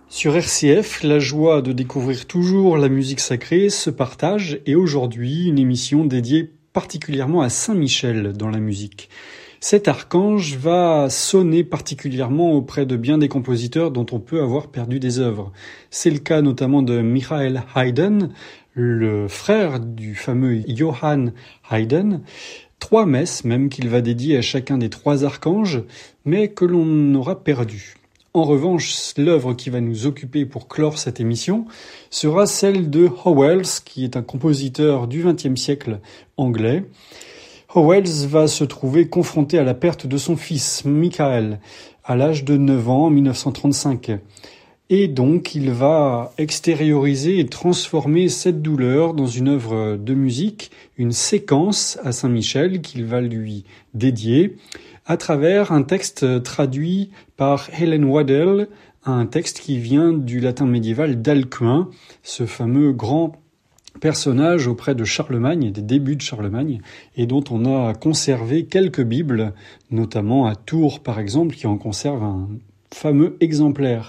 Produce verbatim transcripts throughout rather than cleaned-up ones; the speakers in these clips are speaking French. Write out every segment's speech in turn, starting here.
Sur R C F, la joie de découvrir toujours la musique sacrée se partage et aujourd'hui, une émission dédiée particulièrement à Saint-Michel dans la musique. Cet archange va sonner particulièrement auprès de bien des compositeurs dont on peut avoir perdu des œuvres. C'est le cas notamment de Michael Haydn, le frère du fameux Johann Haydn. Trois messes même qu'il va dédier à chacun des trois archanges, mais que l'on aura perdu. En revanche, l'œuvre qui va nous occuper pour clore cette émission sera celle de Howells, qui est un compositeur du vingtième siècle anglais. Howells va se trouver confronté à la perte de son fils, Michael, à l'âge de neuf ans en mille neuf cent trente-cinq. Et donc, il va extérioriser et transformer cette douleur dans une œuvre de musique, une séquence à Saint-Michel qu'il va lui dédier, à travers un texte traduit par Helen Waddell, un texte qui vient du latin médiéval d'Alcuin, ce fameux grand personnage auprès de Charlemagne, des débuts de Charlemagne, et dont on a conservé quelques bibles, notamment à Tours par exemple, qui en conserve un fameux exemplaire.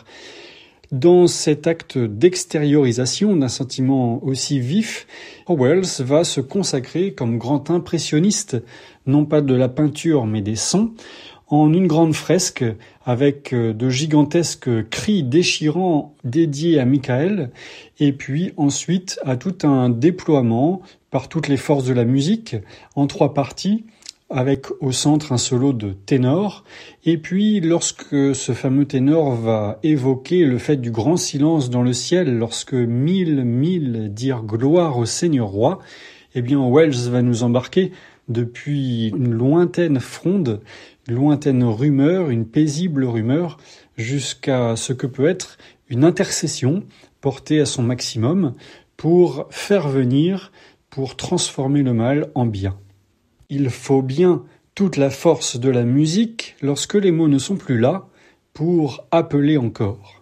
Dans cet acte d'extériorisation d'un sentiment aussi vif, Howells va se consacrer comme grand impressionniste, non pas de la peinture mais des sons, en une grande fresque avec de gigantesques cris déchirants dédiés à Michael, et puis ensuite à tout un déploiement par toutes les forces de la musique en trois parties, avec au centre un solo de ténor, et puis lorsque ce fameux ténor va évoquer le fait du grand silence dans le ciel, lorsque mille, mille dirent gloire au Seigneur roi, eh bien Wells va nous embarquer depuis une lointaine fronde, une lointaine rumeur, une paisible rumeur, jusqu'à ce que peut être une intercession portée à son maximum pour faire venir, pour transformer le mal en bien. Il faut bien toute la force de la musique lorsque les mots ne sont plus là pour appeler encore.